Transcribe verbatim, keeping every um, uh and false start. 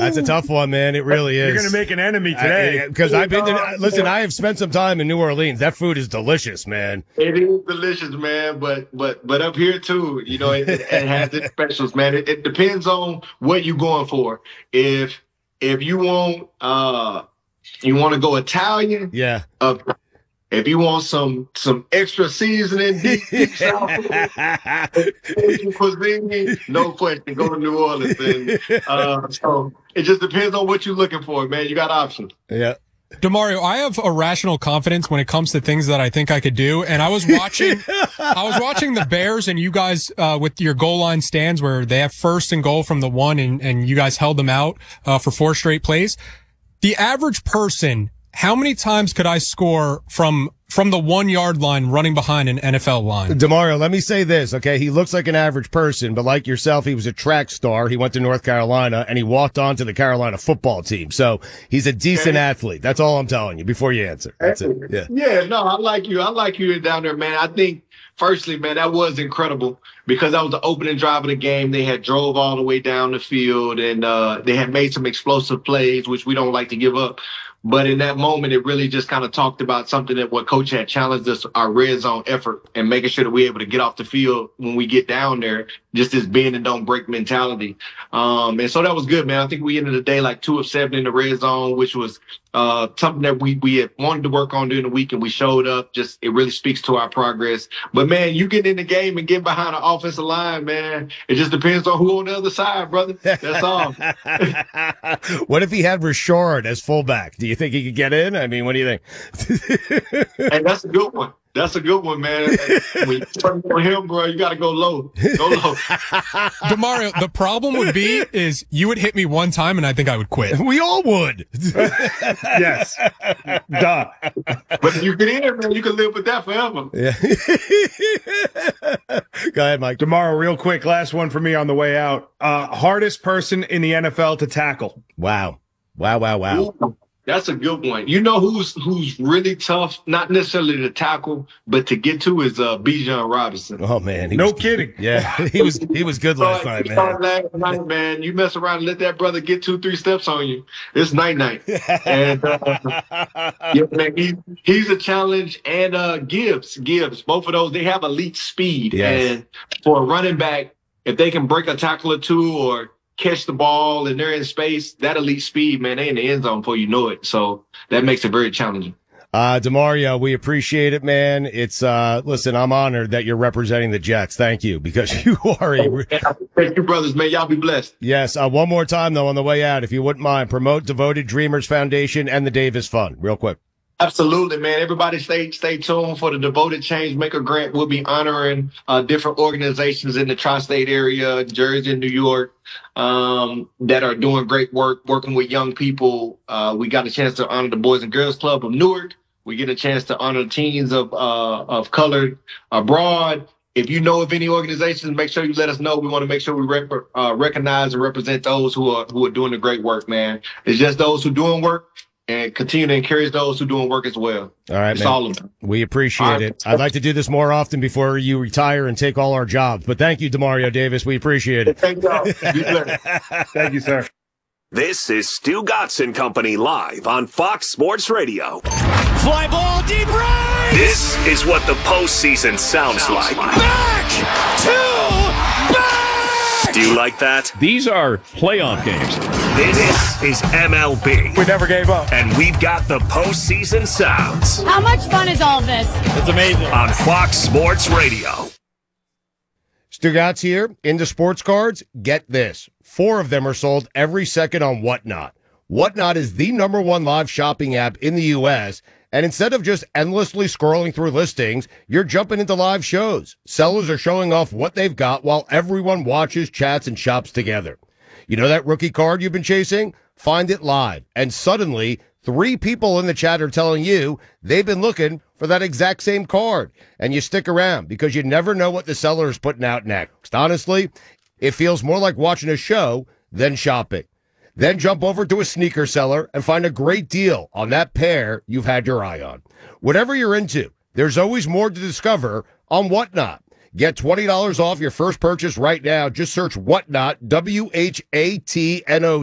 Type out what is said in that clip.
That's a tough one, man. It really is. You're going to make an enemy today. Because I've been to, listen, I have spent some time in New Orleans. That food is delicious, man. It is delicious, man. But but but up here too, you know, it, it has its specials, man. It, it depends on what you're going for. If if you want uh you want to go Italian, yeah. Uh, If you want some some extra seasoning, deep, deep South cuisine, no question, go to New Orleans. And, uh, so it just depends on what you're looking for, man. You got options. Yeah. DeMario, I have irrational confidence when it comes to things that I think I could do. And I was watching, I was watching the Bears and you guys, uh, with your goal line stands where they have first and goal from the one and, and you guys held them out, uh, for four straight plays. The average person, how many times could I score from from the one yard line running behind an N F L line? DeMario, let me say this, okay? He looks like an average person, but like yourself, he was a track star. He went to North Carolina and he walked on to the Carolina football team. So he's a decent okay. athlete. That's all I'm telling you before you answer. That's it. Yeah. Yeah, no, I like you. I like you down there, man. I think firstly, man, that was incredible because that was the opening drive of the game. They had drove all the way down the field and uh, they had made some explosive plays, which we don't like to give up. But in that moment, it really just kind of talked about something that what coach had challenged us, our red zone effort and making sure that we're able to get off the field when we get down there, just this bend and don't break mentality. Um, and so that was good, man. I think we ended the day like two of seven in the red zone, which was uh, something that we, we had wanted to work on during the week and we showed up. Just, it really speaks to our progress. But man, you get in the game and get behind the offensive line, man. It just depends on who on the other side, brother. That's all. What if he had Rashard as fullback? Do you think he could get in? I mean, what do you think? Hey, that's a good one. That's a good one, man. When you turn on him, bro, you got to go low. Go low. DeMario, the problem would be is you would hit me one time and I think I would quit. We all would. Yes. Duh. But if you get in, man, you can live with that forever. Yeah. Go ahead, Mike. DeMario, real quick, last one for me on the way out. Uh, hardest person in the N F L to tackle. Wow. Wow, wow, wow. Ooh, that's a good one. You know who's who's really tough, not necessarily to tackle, but to get to is uh, Bijan Robinson. Oh man, he no was, kidding. Yeah, he was he was good last night, man. Last night, man. You mess around and let that brother get two, three steps on you. It's night night. And uh, yeah, man, he, he's a challenge. And uh, Gibbs, Gibbs, both of those, they have elite speed. Yes. And for a running back, if they can break a tackle or two or catch the ball and they're in space, that elite speed, man, they in the end zone before you know it. So that makes it very challenging. Uh, DeMario, we appreciate it, man. It's, uh, listen, I'm honored that you're representing the Jets. Thank you, because you are a... Thank you, brothers, man. Y'all be blessed. Yes. Uh, one more time, though, on the way out, if you wouldn't mind, promote Devoted Dreamers Foundation and the Davis Fund, real quick. Absolutely, man. Everybody stay stay tuned for the Devoted Changemaker Grant. We'll be honoring uh, different organizations in the tri-state area, Jersey and New York, um, that are doing great work, working with young people. Uh, we got a chance to honor the Boys and Girls Club of Newark. We get a chance to honor teens of uh, of color abroad. If you know of any organizations, make sure you let us know. We want to make sure we rep- uh, recognize and represent those who are who are doing the great work, man. It's just those who are doing work. And continue to encourage those who are doing work as well. All right, it's man. all of them. We appreciate right. it. I'd like to do this more often before you retire and take all our jobs. But thank you, DeMario Davis. We appreciate it. Thank you. Thank you, sir. This is Stu Gatz and Company live on Fox Sports Radio. Fly ball deep right. This is what the postseason sounds, sounds like. Back to back. Do you like that? These are playoff games. This is M L B. We never gave up. And we've got the postseason sounds. How much fun is all this? It's amazing. On Fox Sports Radio. Stu Gatz here. Into sports cards, get this. Four of them are sold every second on Whatnot. Whatnot is the number one live shopping app in the U S, and instead of just endlessly scrolling through listings, you're jumping into live shows. Sellers are showing off what they've got while everyone watches, chats, and shops together. You know that rookie card you've been chasing? Find it live. And suddenly, three people in the chat are telling you they've been looking for that exact same card. And you stick around because you never know what the seller is putting out next. Honestly, it feels more like watching a show than shopping. Then jump over to a sneaker seller and find a great deal on that pair you've had your eye on. Whatever you're into, there's always more to discover on Whatnot. Get twenty dollars off your first purchase right now. Just search Whatnot, W H A T N O